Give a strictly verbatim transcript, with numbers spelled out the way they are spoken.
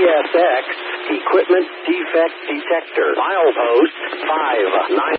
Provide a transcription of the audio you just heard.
S X Equipment Defect Detector. Milepost five nine.